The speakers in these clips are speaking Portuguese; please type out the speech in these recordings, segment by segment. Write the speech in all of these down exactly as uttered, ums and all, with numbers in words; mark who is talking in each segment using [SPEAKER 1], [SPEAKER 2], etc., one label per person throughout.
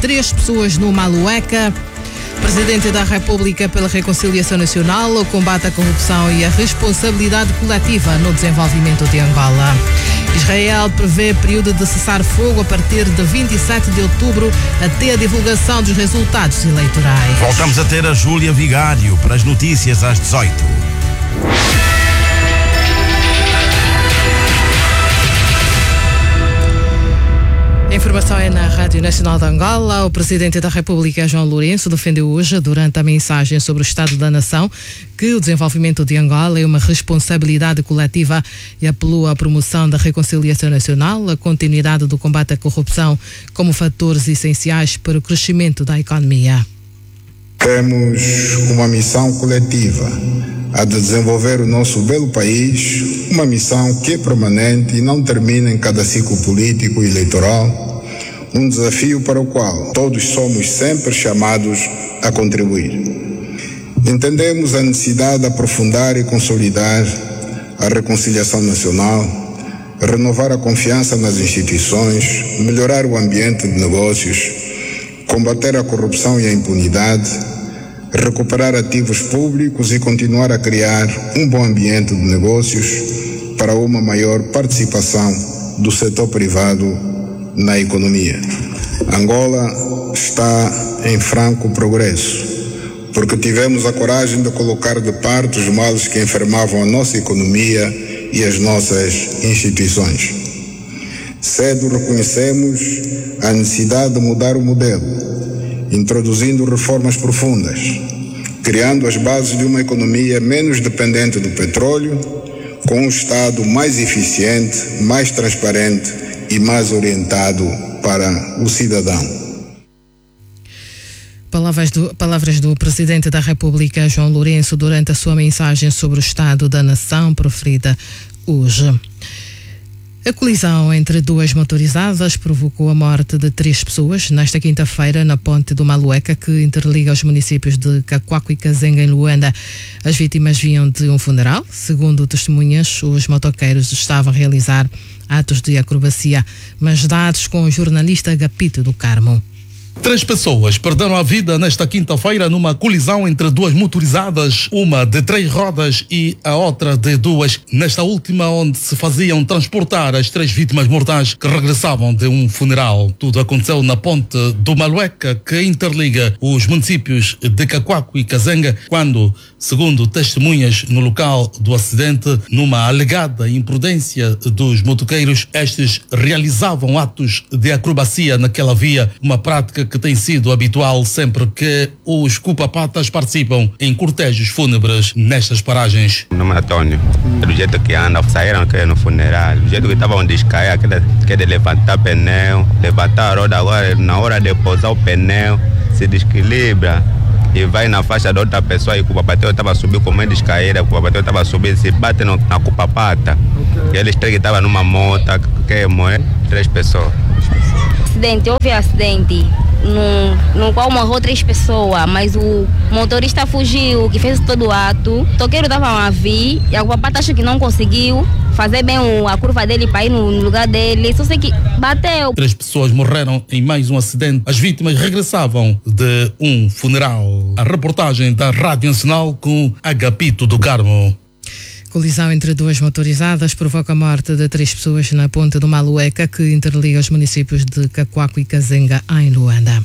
[SPEAKER 1] três pessoas no Malueca. Presidente da República pela Reconciliação Nacional, o combate à corrupção e a responsabilidade coletiva no desenvolvimento de Angola. Israel prevê período de cessar-fogo a partir de vinte e sete de outubro até a divulgação dos resultados eleitorais.
[SPEAKER 2] Voltamos a ter a Júlia Vigário para as notícias às dezoito.
[SPEAKER 1] A informação é na Rádio Nacional de Angola. O Presidente da República, João Lourenço, defendeu hoje, durante a mensagem sobre o Estado da Nação, que o desenvolvimento de Angola é uma responsabilidade coletiva e apelou à promoção da reconciliação nacional, a continuidade do combate à corrupção como fatores essenciais para o crescimento da economia.
[SPEAKER 3] Temos uma missão coletiva, a de desenvolver o nosso belo país, uma missão que é permanente e não termina em cada ciclo político e eleitoral, um desafio para o qual todos somos sempre chamados a contribuir. Entendemos a necessidade de aprofundar e consolidar a reconciliação nacional, renovar a confiança nas instituições, melhorar o ambiente de negócios, combater a corrupção e a impunidade, recuperar ativos públicos e continuar a criar um bom ambiente de negócios para uma maior participação do setor privado na economia. Angola está em franco progresso, porque tivemos a coragem de colocar de parte os males que enfermavam a nossa economia e as nossas instituições. Cedo reconhecemos a necessidade de mudar o modelo, introduzindo reformas profundas, criando as bases de uma economia menos dependente do petróleo, com um Estado mais eficiente, mais transparente e mais orientado para o cidadão.
[SPEAKER 1] Palavras do, palavras do Presidente da República, João Lourenço, durante a sua mensagem sobre o Estado da Nação, proferida hoje. A colisão entre duas motorizadas provocou a morte de três pessoas nesta quinta-feira na ponte do Malueca, que interliga os municípios de Cacoaco e Kazenga, em Luanda. As vítimas vinham de um funeral. Segundo testemunhas, os motoqueiros estavam a realizar atos de acrobacia, mas dados com o jornalista Agapito do Carmo.
[SPEAKER 4] Três pessoas perderam a vida nesta quinta-feira numa colisão entre duas motorizadas, uma de três rodas e a outra de duas. Nesta última, onde se faziam transportar as três vítimas mortais que regressavam de um funeral. Tudo aconteceu na ponte do Malueca, que interliga os municípios de Cacoaco e Kazenga, quando, segundo testemunhas no local do acidente, numa alegada imprudência dos motoqueiros, estes realizavam atos de acrobacia naquela via, uma prática que tem sido habitual sempre que os cupapatas participam em cortejos fúnebres nestas paragens.
[SPEAKER 5] O nome é Antônio. Do jeito que anda, saíram aqui no funeral, do jeito que estavam descair, aquele que de levantar pneu, levantar a roda, agora na hora de pousar o pneu, se desequilibra e vai na faixa da outra pessoa e o cupapateu estava subindo com medo de cair, o cupapateu estava subindo, se bate no, na cupapata. E eles três que estavam numa moto, que morreu três pessoas.
[SPEAKER 6] Acidente, houve acidente no, no qual morreu três pessoas, mas o motorista fugiu, que fez todo o ato. O toqueiro estava a vir e a cupapata acho que não conseguiu fazer bem o, a curva dele para ir no, no lugar dele, só sei que bateu.
[SPEAKER 4] Três pessoas morreram em mais um acidente. As vítimas regressavam de um funeral. A reportagem da Rádio Nacional com Agapito do Carmo.
[SPEAKER 1] Colisão entre duas motorizadas provoca a morte de três pessoas na ponte do Malueca, que interliga os municípios de Cacoaco e Kazenga, em Luanda.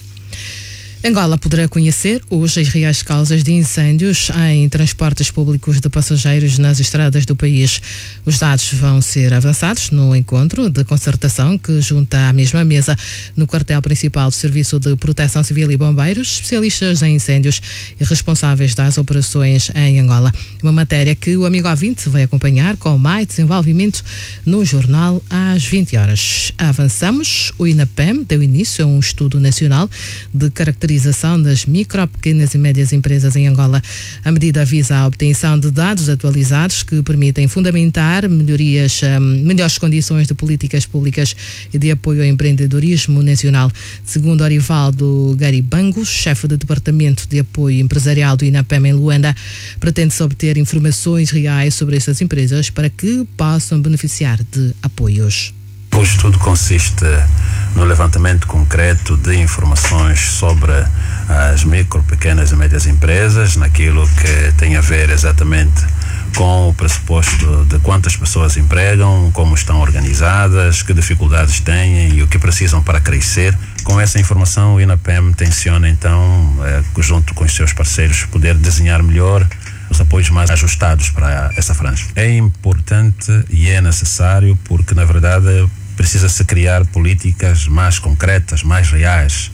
[SPEAKER 1] Angola poderá conhecer hoje as reais causas de incêndios em transportes públicos de passageiros nas estradas do país. Os dados vão ser avançados no encontro de concertação que junta à mesma mesa no quartel principal do Serviço de Proteção Civil e Bombeiros, especialistas em incêndios e responsáveis das operações em Angola. Uma matéria que o amigo ouvinte vai acompanhar com mais desenvolvimento no jornal às vinte horas. Avançamos. O INAPEM deu início a um estudo nacional de características das micro, pequenas e médias empresas em Angola. A medida visa a obtenção de dados atualizados que permitem fundamentar melhorias, um, melhores condições de políticas públicas e de apoio ao empreendedorismo nacional. Segundo Orivaldo Garibangos, chefe do Departamento de Apoio Empresarial do INAPEM em Luanda, pretende-se obter informações reais sobre essas empresas para que possam beneficiar de apoios.
[SPEAKER 7] O estudo consiste no levantamento concreto de informações sobre as micro, pequenas e médias empresas, naquilo que tem a ver exatamente com o pressuposto de quantas pessoas empregam, como estão organizadas, que dificuldades têm e o que precisam para crescer. Com essa informação, o INAPEM tenciona então, eh, junto com os seus parceiros, poder desenhar melhor os apoios mais ajustados para essa franja. É importante e é necessário porque, na verdade, precisa-se criar políticas mais concretas, mais reais.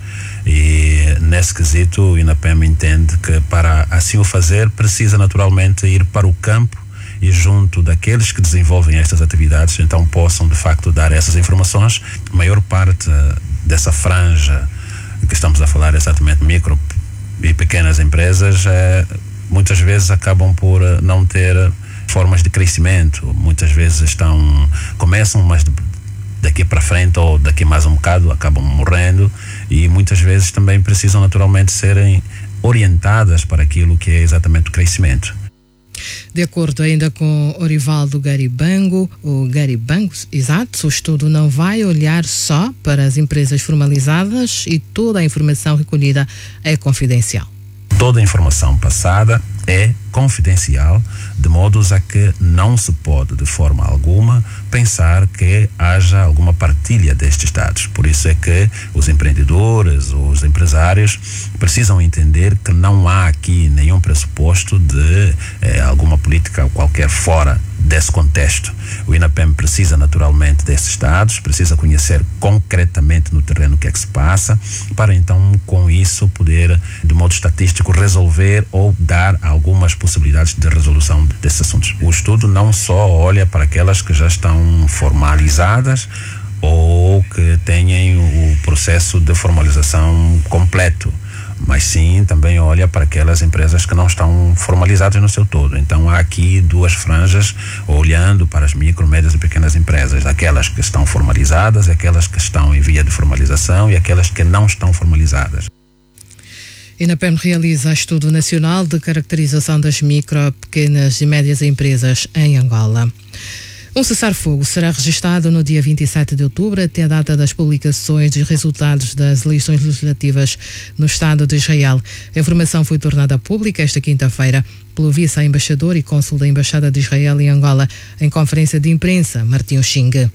[SPEAKER 7] E nesse quesito o INAPEM entende que para assim o fazer precisa naturalmente ir para o campo e junto daqueles que desenvolvem estas atividades então possam de facto dar essas informações. A maior parte dessa franja que estamos a falar, exatamente micro e pequenas empresas, é, muitas vezes acabam por não ter formas de crescimento, muitas vezes estão, começam, mas daqui para frente ou daqui mais um bocado acabam morrendo e muitas vezes também precisam naturalmente serem orientadas para aquilo que é exatamente o crescimento.
[SPEAKER 1] De acordo ainda com Orivaldo Garibango, o Garibango, exato, o estudo não vai olhar só para as empresas formalizadas e toda a informação recolhida é confidencial.
[SPEAKER 7] Toda a informação passada é confidencial, de modos a que não se pode, de forma alguma, pensar que haja alguma partilha destes dados. Por isso é que os empreendedores, os empresários, precisam entender que não há aqui nenhum pressuposto de eh, alguma política qualquer fora desse contexto. O INAPEM precisa naturalmente desses dados, precisa conhecer concretamente no terreno o que é que se passa, para então com isso poder, de modo estatístico, resolver ou dar algumas possibilidades de resolução desses assuntos. O estudo não só olha para aquelas que já estão formalizadas ou que tenham o processo de formalização completo, mas sim também olha para aquelas empresas que não estão formalizadas no seu todo. Então há aqui duas franjas olhando para as micro, médias e pequenas empresas, aquelas que estão formalizadas, aquelas que estão em via de formalização e aquelas que não estão formalizadas.
[SPEAKER 1] INAPEM realiza estudo nacional de caracterização das micro, pequenas e médias empresas em Angola. Um cessar-fogo será registado no dia vinte e sete de outubro até a data das publicações dos resultados das eleições legislativas no Estado de Israel. A informação foi tornada pública esta quinta-feira pelo vice-embaixador e cônsul da Embaixada de Israel em Angola em conferência de imprensa, Martim Xing.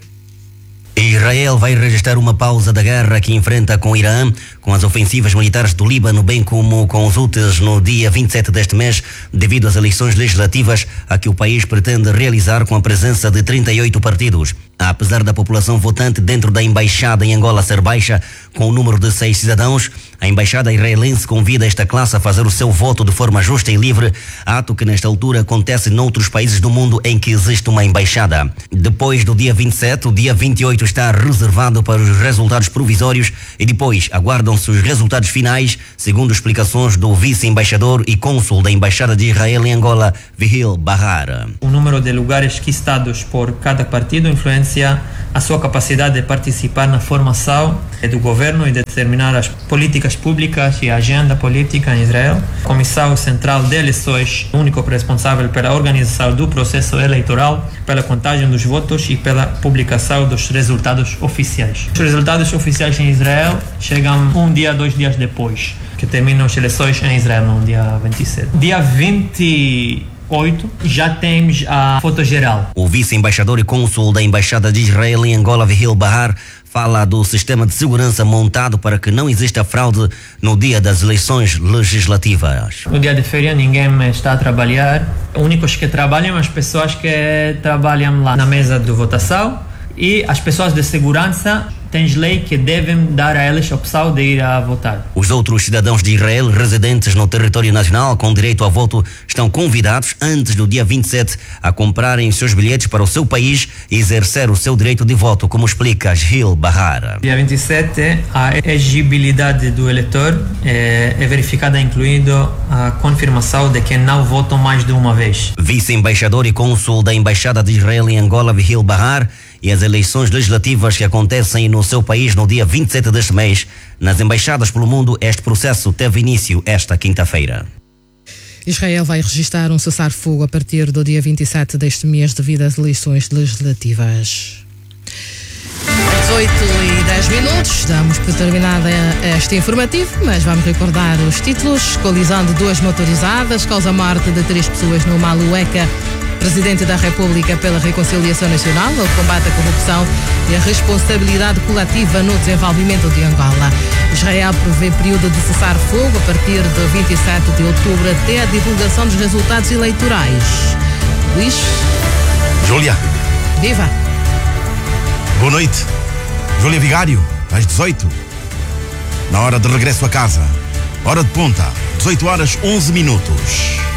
[SPEAKER 8] Israel vai registrar uma pausa da guerra que enfrenta com o Irã, com as ofensivas militares do Líbano, bem como com os úteis no dia vinte e sete deste mês, devido às eleições legislativas a que o país pretende realizar com a presença de trinta e oito partidos. Apesar da população votante dentro da embaixada em Angola ser baixa, com o número de seis cidadãos, a embaixada israelense convida esta classe a fazer o seu voto de forma justa e livre, ato que nesta altura acontece noutros países do mundo em que existe uma embaixada. Depois do dia vinte e sete, o dia vinte e oito está reservado para os resultados provisórios e depois aguardam-se os resultados finais, segundo explicações do vice-embaixador e cônsul da Embaixada de Israel em Angola, Vihil Bahar.
[SPEAKER 9] O número de lugares quistados por cada partido influencia a sua capacidade de participar na formação do governo e de determinar as políticas públicas e a agenda política em Israel. A Comissão Central de Eleições, único responsável pela organização do processo eleitoral, pela contagem dos votos e pela publicação dos resultados oficiais. Os resultados oficiais em Israel chegam um dia, dois dias depois que terminam as eleições em Israel, no dia vinte e sete. Dia vinte e oito, já temos a foto geral.
[SPEAKER 8] O vice-embaixador e cônsul da Embaixada de Israel em Angola, Vihil Bahar, fala do sistema de segurança montado para que não exista fraude no dia das eleições legislativas.
[SPEAKER 9] No dia de feira ninguém está a trabalhar. Os únicos que trabalham são as pessoas que trabalham lá na mesa de votação e as pessoas de segurança. Tens lei que devem dar a elas a opção de ir a votar.
[SPEAKER 8] Os outros cidadãos de Israel residentes no território nacional com direito a voto estão convidados antes do dia vinte e sete a comprarem os seus bilhetes para o seu país e exercer o seu direito de voto, como explica Vihil Bahar.
[SPEAKER 9] Dia vinte e sete, a elegibilidade do eleitor é, é verificada, incluindo a confirmação de que não votam mais de uma vez.
[SPEAKER 8] Vice-embaixador e cônsul da Embaixada de Israel em Angola, Vihil Bahar, e as eleições legislativas que acontecem no seu país no dia vinte e sete deste mês, nas embaixadas pelo mundo, este processo teve início esta quinta-feira.
[SPEAKER 1] Israel vai registrar um cessar-fogo a partir do dia vinte e sete deste mês devido às eleições legislativas. oito e dez minutos, damos por terminada este informativo, mas vamos recordar os títulos. Colisão de duas motorizadas, causa a morte de três pessoas no Malueca. Presidente da República pela Reconciliação Nacional, o combate à corrupção e a responsabilidade coletiva no desenvolvimento de Angola. Israel prevê período de cessar-fogo a partir de vinte e sete de outubro até a divulgação dos resultados eleitorais. Luís.
[SPEAKER 2] Júlia.
[SPEAKER 1] Viva.
[SPEAKER 2] Boa noite. Júlia Vigário, às dezoito. Na hora de regresso a casa. Hora de ponta, dezoito horas onze minutos.